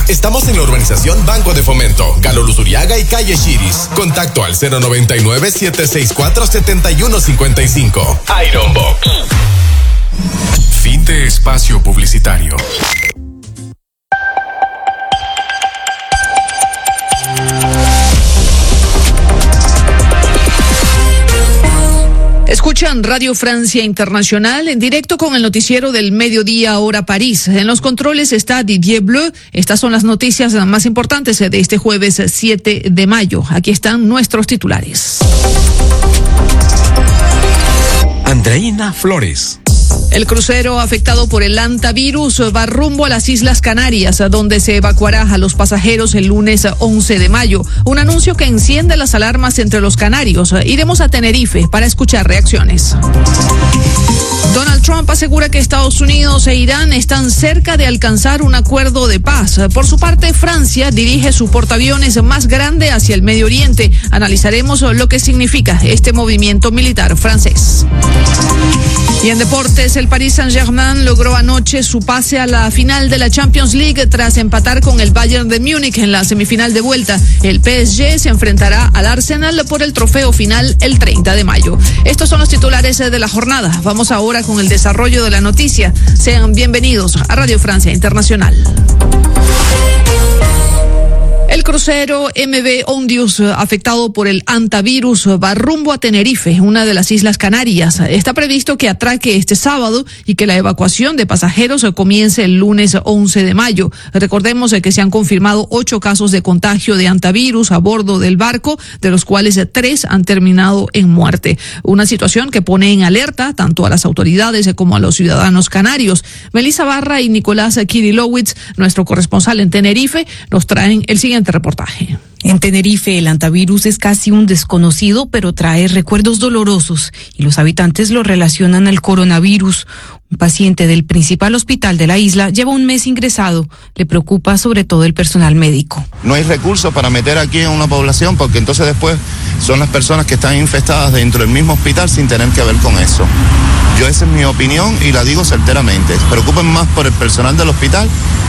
Estamos en la urbanización Banco de Fomento, Galo Luzuriaga y Calle Chiris. Contacto al 099-764-7155. Iron Box. Fin de espacio publicitario. Escuchan Radio Francia Internacional en directo con el noticiero del mediodía hora París. En los controles está Didier Bleu. Estas son las noticias más importantes de este jueves 7 de mayo. Aquí están nuestros titulares. Andreina Flores. El crucero afectado por el hantavirus va rumbo a las Islas Canarias, donde se evacuará a los pasajeros el lunes 11 de mayo. Un anuncio que enciende las alarmas entre los canarios. Iremos a Tenerife para escuchar reacciones. Donald Trump asegura que Estados Unidos e Irán están cerca de alcanzar un acuerdo de paz. Por su parte, Francia dirige su portaaviones más grande hacia el Medio Oriente. Analizaremos lo que significa este movimiento militar francés. Y en deportes, el Paris Saint-Germain logró anoche su pase a la final de la Champions League tras empatar con el Bayern de Múnich en la semifinal de vuelta. El PSG se enfrentará al Arsenal por el trofeo final el 30 de mayo. Estos son los titulares de la jornada. Vamos ahora con el desarrollo de la noticia. Sean bienvenidos a Radio Francia Internacional. El crucero MV Ondius, afectado por el hantavirus, va rumbo a Tenerife, una de las Islas Canarias. Está previsto que atraque este sábado y que la evacuación de pasajeros comience el lunes 11 de mayo. Recordemos que se han confirmado 8 casos de contagio de hantavirus a bordo del barco, de los cuales 3 han terminado en muerte. Una situación que pone en alerta tanto a las autoridades como a los ciudadanos canarios. Melissa Barra y Nicolás Kirilowicz, nuestro corresponsal en Tenerife, nos traen el siguiente reportaje. En Tenerife, el hantavirus es casi un desconocido, pero trae recuerdos dolorosos y los habitantes lo relacionan al coronavirus. Un paciente del principal hospital de la isla lleva un mes ingresado. Le preocupa sobre todo el personal médico. No hay recursos para meter aquí en una población porque entonces después son las personas que están infectadas dentro del mismo hospital sin tener que ver con eso. Esa es mi opinión y la digo certeramente. Se preocupen más por el personal del hospital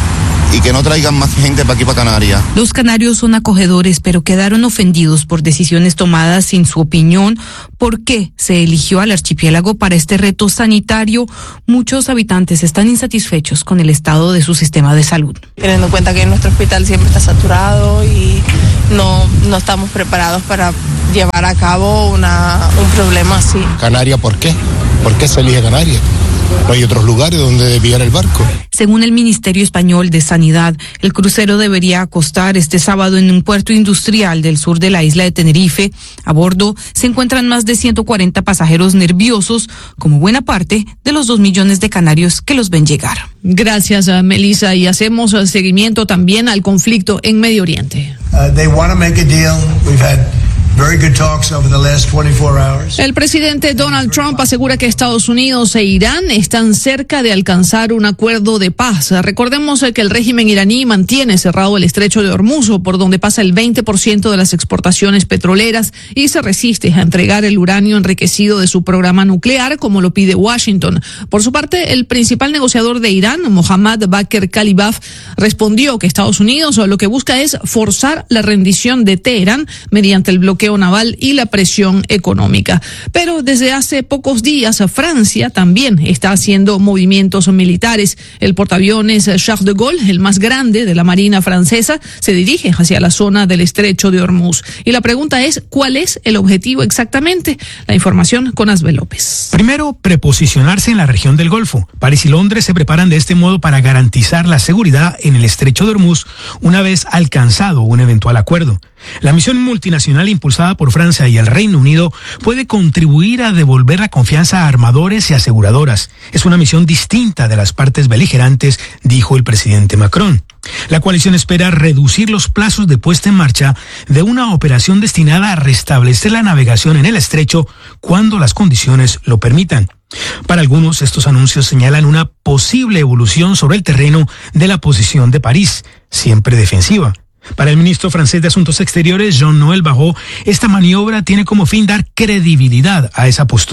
y que no traigan más gente para aquí, para Canarias. Los canarios son acogedores, pero quedaron ofendidos por decisiones tomadas sin su opinión. ¿Por qué se eligió al archipiélago para este reto sanitario? Muchos habitantes están insatisfechos con el estado de su sistema de salud. Teniendo en cuenta que nuestro hospital siempre está saturado y no estamos preparados para llevar a cabo un problema así. Canarias, ¿por qué? ¿Por qué se elige Canarias? No hay otros lugares donde desviar el barco. Según el Ministerio Español de Sanidad, el crucero debería acostar este sábado en un puerto industrial del sur de la isla de Tenerife. A bordo se encuentran más de 140 pasajeros nerviosos, como buena parte de los 2 millones de canarios que los ven llegar. Gracias, Melissa. Y hacemos seguimiento también al conflicto en Medio Oriente. They want to make a deal. We've had very good talks over the last 24 hours. El presidente Donald Trump asegura que Estados Unidos e Irán están cerca de alcanzar un acuerdo de paz. Recordemos que el régimen iraní mantiene cerrado el estrecho de Hormuz, por donde pasa el 20% de las exportaciones petroleras, y se resiste a entregar el uranio enriquecido de su programa nuclear, como lo pide Washington. Por su parte, el principal negociador de Irán, Mohammad Bakr Kalibaf, respondió que Estados Unidos lo que busca es forzar la rendición de Teherán mediante el bloqueo naval y la presión económica. Pero desde hace pocos días Francia también está haciendo movimientos militares. El portaaviones Charles de Gaulle, el más grande de la Marina francesa, se dirige hacia la zona del estrecho de Hormuz. Y la pregunta es, ¿cuál es el objetivo exactamente? La información con Asbel López. Primero, preposicionarse en la región del Golfo. París y Londres se preparan de este modo para garantizar la seguridad en el estrecho de Hormuz una vez alcanzado un eventual acuerdo. La misión multinacional impulsada por Francia y el Reino Unido puede contribuir a devolver la confianza a armadores y aseguradoras. Es una misión distinta de las partes beligerantes, dijo el presidente Macron. La coalición espera reducir los plazos de puesta en marcha de una operación destinada a restablecer la navegación en el estrecho cuando las condiciones lo permitan. Para algunos, estos anuncios señalan una posible evolución sobre el terreno de la posición de París, siempre defensiva. Para el ministro francés de Asuntos Exteriores, Jean-Noël Barrot, esta maniobra tiene como fin dar credibilidad a esa postura.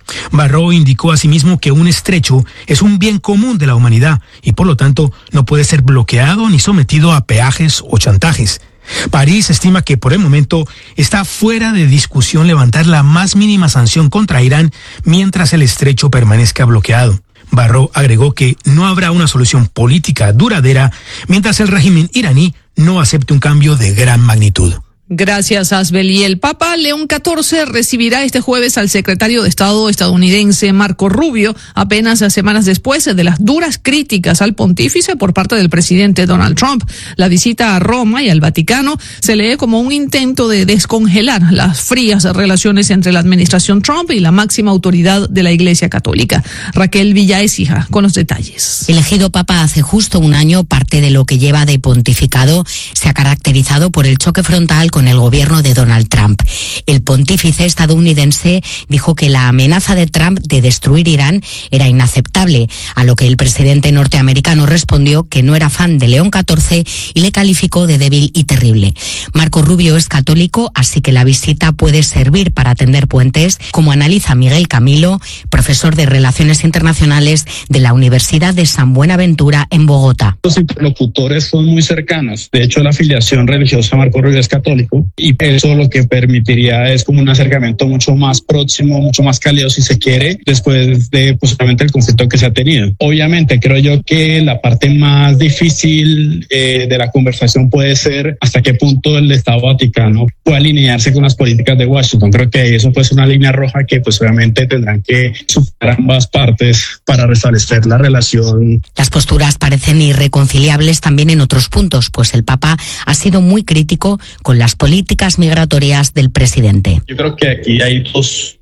Barrot indicó asimismo que un estrecho es un bien común de la humanidad y por lo tanto no puede ser bloqueado ni sometido a peajes o chantajes. París estima que por el momento está fuera de discusión levantar la más mínima sanción contra Irán mientras el estrecho permanezca bloqueado. Barrot agregó que no habrá una solución política duradera mientras el régimen iraní no acepte un cambio de gran magnitud. Gracias, Asbel. Y el Papa León XIV recibirá este jueves al secretario de Estado estadounidense Marco Rubio, apenas semanas después de las duras críticas al pontífice por parte del presidente Donald Trump. La visita a Roma y al Vaticano se lee como un intento de descongelar las frías relaciones entre la administración Trump y la máxima autoridad de la Iglesia Católica. Raquel Villaécija con los detalles. Elegido Papa hace justo un año, parte de lo que lleva de pontificado se ha caracterizado por el choque frontal con el gobierno de Donald Trump. El pontífice estadounidense dijo que la amenaza de Trump de destruir Irán era inaceptable, a lo que el presidente norteamericano respondió que no era fan de León XIV y le calificó de débil y terrible. Marco Rubio es católico, así que la visita puede servir para tender puentes, como analiza Miguel Camilo, profesor de Relaciones Internacionales de la Universidad de San Buenaventura en Bogotá. Los interlocutores son muy cercanos. De hecho, la afiliación religiosa de Marco Rubio es católico. Y eso lo que permitiría es como un acercamiento mucho más próximo, mucho más cálido si se quiere, después de posiblemente el conflicto que se ha tenido. Obviamente creo yo que la parte más difícil de la conversación puede ser hasta qué punto el Estado Vaticano puede alinearse con las políticas de Washington. Creo que eso puede ser una línea roja que pues obviamente tendrán que superar ambas partes para restablecer la relación. Las posturas parecen irreconciliables también en otros puntos, pues el Papa ha sido muy crítico con las políticas migratorias del presidente. Yo creo que aquí hay dos,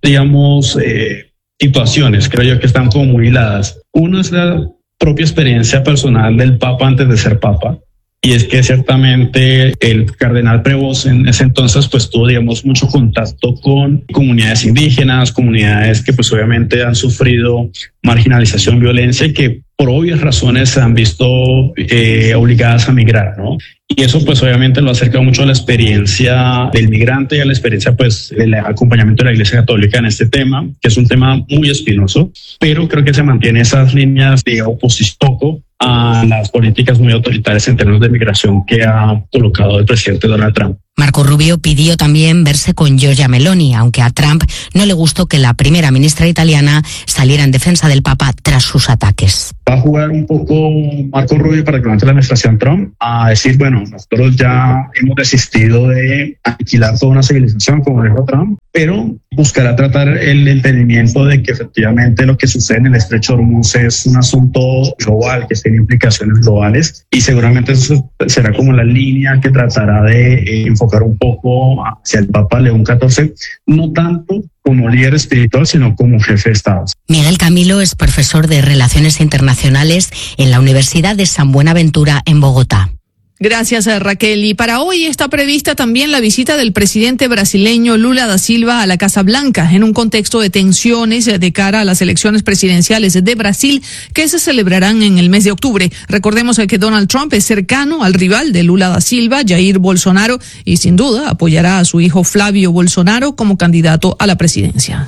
situaciones, creo yo, que están como muy hiladas. Uno es la propia experiencia personal del Papa antes de ser Papa. Y es que ciertamente el cardenal Prevost en ese entonces pues tuvo, mucho contacto con comunidades indígenas, comunidades que pues obviamente han sufrido marginalización, violencia y que por obvias razones se han visto obligadas a migrar, ¿no? Y eso pues obviamente lo acerca mucho a la experiencia del migrante y a la experiencia pues del acompañamiento de la Iglesia Católica en este tema, que es un tema muy espinoso, pero creo que se mantiene esas líneas de oposición poco a las políticas muy autoritarias en términos de migración que ha colocado el presidente Donald Trump. Marco Rubio pidió también verse con Giorgia Meloni, aunque a Trump no le gustó que la primera ministra italiana saliera en defensa del Papa tras sus ataques. Va a jugar un poco Marco Rubio para que durante la administración Trump a decir, bueno, nosotros ya hemos desistido de aniquilar toda una civilización como dijo Trump, pero buscará tratar el entendimiento de que efectivamente lo que sucede en el Estrecho de Hormuz es un asunto global, que tiene implicaciones globales y seguramente eso será como la línea que tratará de enfocar un poco hacia el Papa León XIV, no tanto como líder espiritual, sino como jefe de Estado. Miguel Camilo es profesor de Relaciones Internacionales en la Universidad de San Buenaventura en Bogotá. Gracias, Raquel. Y para hoy está prevista también la visita del presidente brasileño Lula da Silva a la Casa Blanca, en un contexto de tensiones de cara a las elecciones presidenciales de Brasil que se celebrarán en el mes de octubre. Recordemos que Donald Trump es cercano al rival de Lula da Silva, Jair Bolsonaro, y sin duda apoyará a su hijo Flavio Bolsonaro como candidato a la presidencia.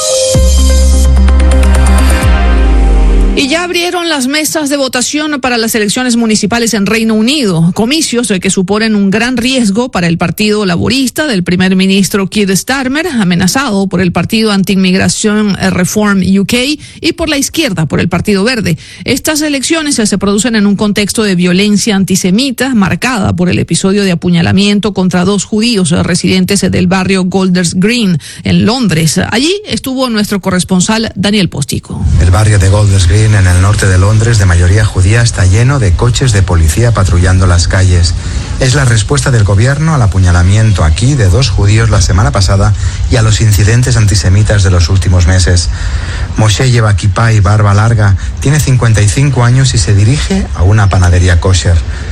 Y ya abrieron las mesas de votación para las elecciones municipales en Reino Unido, comicios que suponen un gran riesgo para el Partido Laborista del primer ministro Keir Starmer, amenazado por el Partido Anti-Inmigración Reform UK y por la izquierda, por el Partido Verde. Estas elecciones se producen en un contexto de violencia antisemita marcada por el episodio de apuñalamiento contra 2 judíos residentes del barrio Golders Green en Londres. Allí estuvo nuestro corresponsal Daniel Postigo. El barrio de Golders Green, en el norte de Londres, de mayoría judía, está lleno de coches de policía patrullando las calles. Es la respuesta del gobierno al apuñalamiento aquí de 2 judíos la semana pasada y a los incidentes antisemitas de los últimos meses. Moshe lleva kipá y barba larga, tiene 55 años y se dirige a una panadería kosher.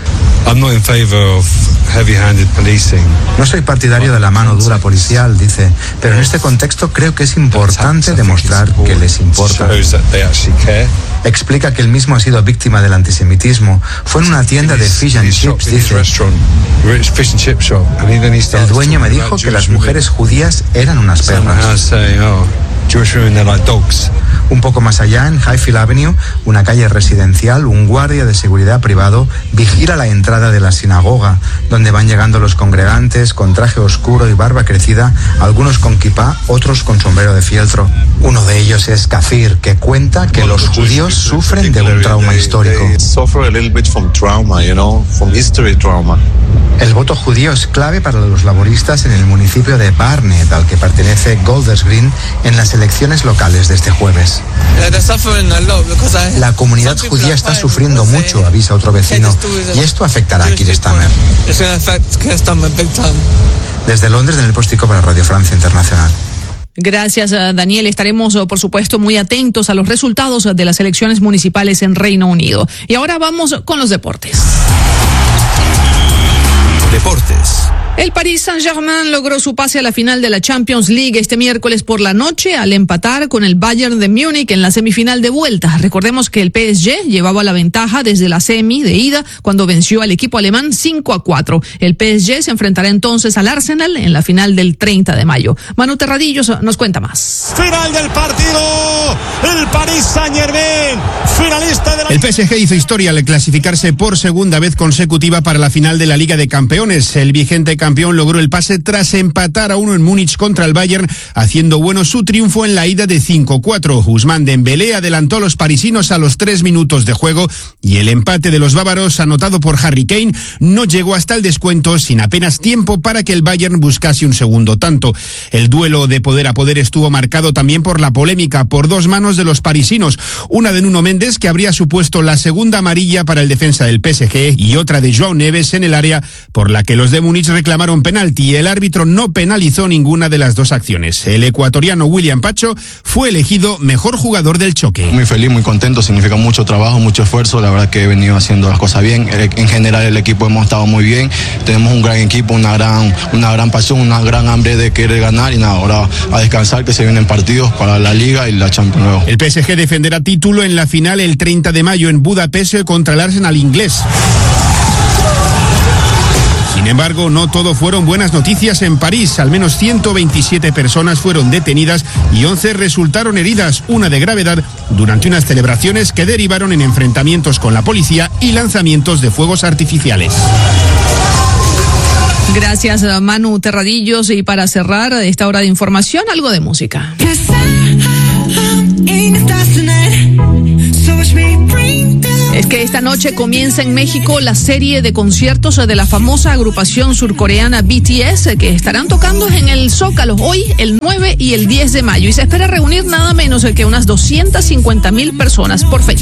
No soy partidario de la mano dura policial, dice, pero en este contexto creo que es importante demostrar que les importa. Explica que él mismo ha sido víctima del antisemitismo. Fue en una tienda de fish and chips, dice. El dueño me dijo que las mujeres judías eran unas perras. Un poco más allá, en Highfield Avenue, una calle residencial, un guardia de seguridad privado vigila la entrada de la sinagoga, donde van llegando los congregantes con traje oscuro y barba crecida, algunos con kipá, otros con sombrero de fieltro. Uno de ellos es Kafir, que cuenta que los judíos sufren de un trauma histórico. El voto judío es clave para los laboristas en el municipio de Barnet, al que pertenece Golders Green, en las elecciones locales de este jueves. La comunidad judía está sufriendo mucho, avisa otro vecino, y esto afectará a Keir Starmer. Desde Londres, Daniel Postico para Radio Francia Internacional. Gracias, Daniel. Estaremos, por supuesto, muy atentos a los resultados de las elecciones municipales en Reino Unido. Y ahora vamos con los deportes. Deportes. El Paris Saint-Germain logró su pase a la final de la Champions League este miércoles por la noche al empatar con el Bayern de Múnich en la semifinal de vuelta. Recordemos que el PSG llevaba la ventaja desde la semi de ida cuando venció al equipo alemán 5-4. El PSG se enfrentará entonces al Arsenal en la final del 30 de mayo. Manu Terradillos nos cuenta más. Final del partido, el Paris Saint-Germain, finalista de la... El PSG hizo historia al clasificarse por segunda vez consecutiva para la final de la Liga de Campeones. El vigente campeón logró el pase tras empatar a 1 en Múnich contra el Bayern, haciendo bueno su triunfo en la ida de 5-4. Ousmane Dembélé adelantó a los parisinos a los 3 minutos de juego y el empate de los bávaros, anotado por Harry Kane, no llegó hasta el descuento sin apenas tiempo para que el Bayern buscase un segundo tanto. El duelo de poder a poder estuvo marcado también por la polémica por 2 manos de los parisinos, una de Nuno Méndez, que habría supuesto la segunda amarilla para el defensa del PSG, y otra de João Neves en el área, por la que los de Múnich reclamaron penalti y el árbitro no penalizó ninguna de las dos acciones. El ecuatoriano William Pacho fue elegido mejor jugador del choque. Muy feliz, muy contento, significa mucho trabajo, mucho esfuerzo, la verdad que he venido haciendo las cosas bien. En general el equipo hemos estado muy bien, tenemos un gran equipo, una gran pasión, una gran hambre de querer ganar y nada, ahora a descansar, que se vienen partidos para la Liga y la Champions luego. El PSG defenderá título en la final el 30 de mayo en Budapest contra el Arsenal inglés. Sin embargo, no todo fueron buenas noticias en París. Al menos 127 personas fueron detenidas y 11 resultaron heridas, una de gravedad, durante unas celebraciones que derivaron en enfrentamientos con la policía y lanzamientos de fuegos artificiales. Gracias, Manu Terradillos. Y para cerrar esta hora de información, algo de música. Es que esta noche comienza en México la serie de conciertos de la famosa agrupación surcoreana BTS, que estarán tocando en el Zócalo hoy, el 9 y el 10 de mayo. Y se espera reunir nada menos que unas 250,000 personas por fecha.